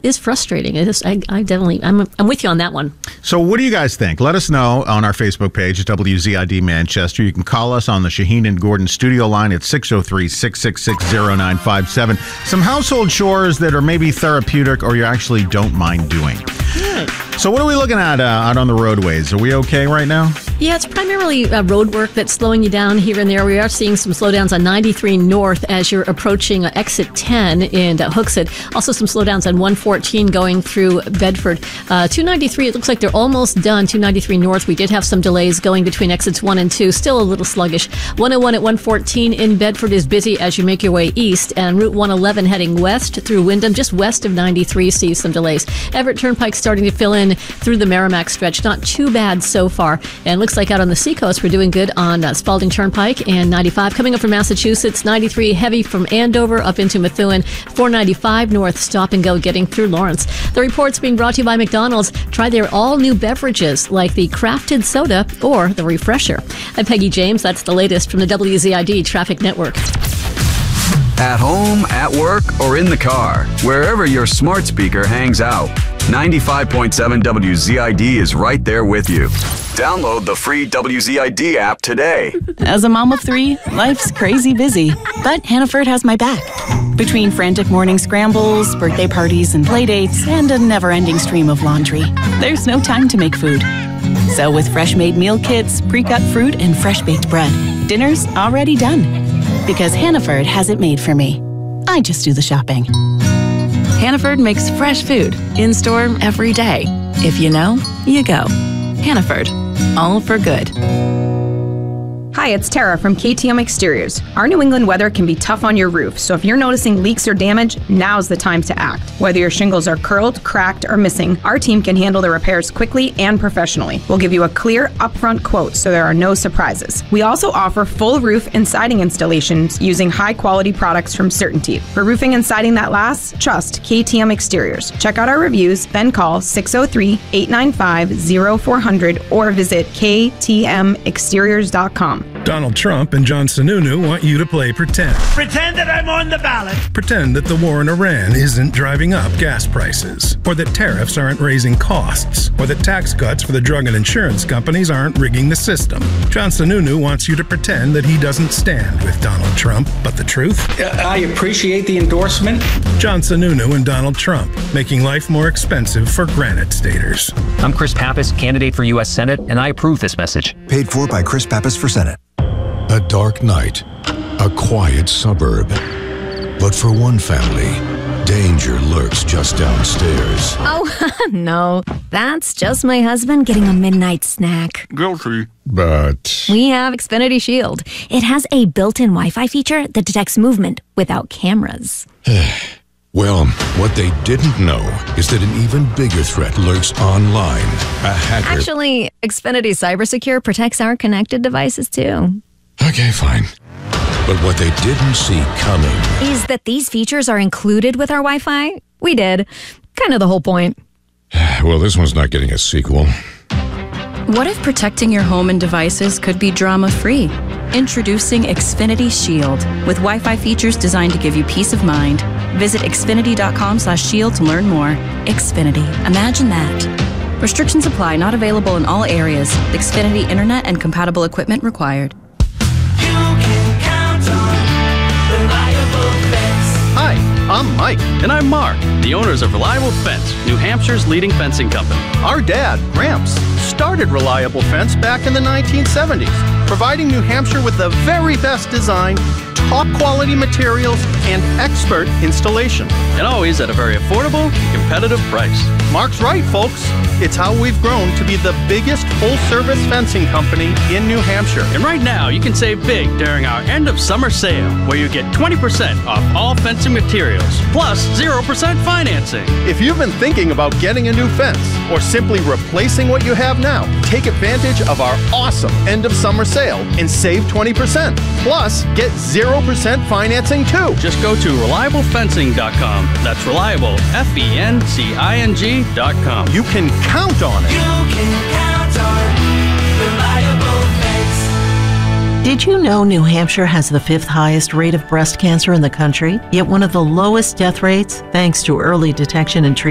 is frustrating. It is. I'm with you on that one. So what do you guys think? Let us know on our Facebook page, WZID Manchester. You can call us on the Shaheen and Gordon studio line at 603-666-0957. Some household chores that are maybe therapeutic or you actually don't mind doing. Yeah. So what are we looking at out on the roadways? Are we okay right now? Yeah, it's primarily road work that's slowing you down here and there. We are seeing some slowdowns on 93 North as you're approaching exit 10 in Hooksett. Also some slowdowns on 114 going through Bedford. 293, it looks like they're almost done. 293 North, we did have some delays going between exits 1 and 2. Still a little sluggish. 101 at 114 in Bedford is busy as you make your way east. And Route 111 heading west through Wyndham, just west of 93, sees some delays. Everett Turnpike starting to fill in through the Merrimack stretch. Not too bad so far. And looks like out on the seacoast, we're doing good on Spalding Turnpike and 95. Coming up from Massachusetts, 93 heavy from Andover up into Methuen. 495 North, stop and go getting through Lawrence. The report's being brought to you by McDonald's. Try their all-new beverages like the crafted soda or the refresher. I'm Peggy James. That's the latest from the WZID Traffic Network. At home, at work, or in the car, wherever your smart speaker hangs out, 95.7 WZID is right there with you. Download the free WZID app today. As a mom of 3, life's crazy busy, but Hannaford has my back. Between frantic morning scrambles, birthday parties and playdates, and a never-ending stream of laundry, there's no time to make food. So with fresh-made meal kits, pre-cut fruit, and fresh-baked bread, dinner's already done. Because Hannaford has it made for me. I just do the shopping. Hannaford makes fresh food in-store every day. If you know, you go. Hannaford, all for good. Hi, it's Tara from KTM Exteriors. Our New England weather can be tough on your roof, so if you're noticing leaks or damage, now's the time to act. Whether your shingles are curled, cracked, or missing, our team can handle the repairs quickly and professionally. We'll give you a clear, upfront quote so there are no surprises. We also offer full roof and siding installations using high-quality products from CertainTeed. For roofing and siding that lasts, trust KTM Exteriors. Check out our reviews, then call 603-895-0400 or visit ktmexteriors.com. Donald Trump and John Sununu want you to play pretend. Pretend that I'm on the ballot. Pretend that the war in Iran isn't driving up gas prices, or that tariffs aren't raising costs, or that tax cuts for the drug and insurance companies aren't rigging the system. John Sununu wants you to pretend that he doesn't stand with Donald Trump, but the truth? I appreciate the endorsement. John Sununu and Donald Trump, making life more expensive for Granite Staters. I'm Chris Pappas, candidate for U.S. Senate, and I approve this message. Paid for by Chris Pappas for Senate. A dark night, a quiet suburb. But for one family, danger lurks just downstairs. Oh, no. That's just my husband getting a midnight snack. Guilty. But we have Xfinity Shield. It has a built-in Wi-Fi feature that detects movement without cameras. Well, what they didn't know is that an even bigger threat lurks online. A hacker. Actually, Xfinity CyberSecure protects our connected devices, too. Okay, fine. But what they didn't see coming is that these features are included with our Wi-Fi. We did. Kind of the whole point. Well, this one's not getting a sequel. What if protecting your home and devices could be drama-free? Introducing Xfinity Shield with Wi-Fi features designed to give you peace of mind. Visit xfinity.com/shield to learn more. Xfinity. Imagine that. Restrictions apply. Not available in all areas. Xfinity Internet and compatible equipment required. Hi, I'm Mike. And I'm Mark, the owners of Reliable Fence, New Hampshire's leading fencing company. Our dad, Gramps, started Reliable Fence back in the 1970s, providing New Hampshire with the very best design, top quality materials, and expert installation. And always at a very affordable, competitive price. Mark's right, folks. It's how we've grown to be the biggest full-service fencing company in New Hampshire. And right now, you can save big during our end of summer sale, where you get 20% off all fencing materials, plus 0% financing. If you've been thinking about getting a new fence, or simply replacing what you have now, take advantage of our awesome end of summer sale and save 20%. Plus, get 0% financing too. Just go to ReliableFencing.com. That's reliable, FENCING.com. You can count on it. You can count on Reliable Fence. Did you know New Hampshire has the 5th highest rate of breast cancer in the country, yet one of the lowest death rates thanks to early detection and treatment?